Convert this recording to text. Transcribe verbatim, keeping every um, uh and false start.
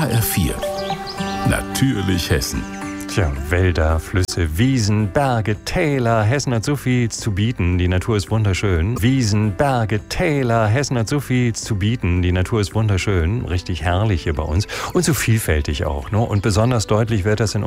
H R vier. Natürlich Hessen. Tja, Wälder, Flüsse, Wiesen, Berge, Täler. Hessen hat so viel zu bieten. Die Natur ist wunderschön. Wiesen, Berge, Täler. Hessen hat so viel zu bieten. Die Natur ist wunderschön. Richtig herrlich hier bei uns. Und so vielfältig auch. Ne? Und besonders deutlich wird das in